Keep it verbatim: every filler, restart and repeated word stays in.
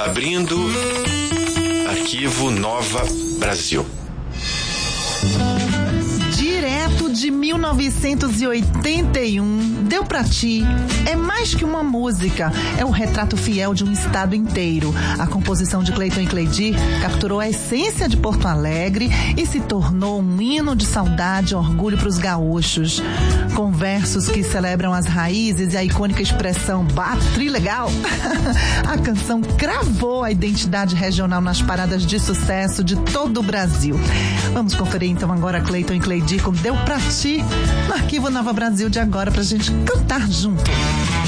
Abrindo Arquivo Nova Brasil. Direto de mil novecentos e oitenta e um, Deu Pra Ti é mais que uma música, é o retrato fiel de um estado inteiro. A composição de Cleiton e Cleidir capturou a essência de Porto Alegre e se tornou um hino de saudade e orgulho para os gaúchos. Com versos que celebram as raízes e a icônica expressão "Bah, trilegal", a canção cravou a identidade regional nas paradas de sucesso de todo o Brasil. Vamos conferir então agora Cleiton e Cleidir com Deu Pra Ti, no Arquivo Nova Brasil de agora, pra gente cantar junto.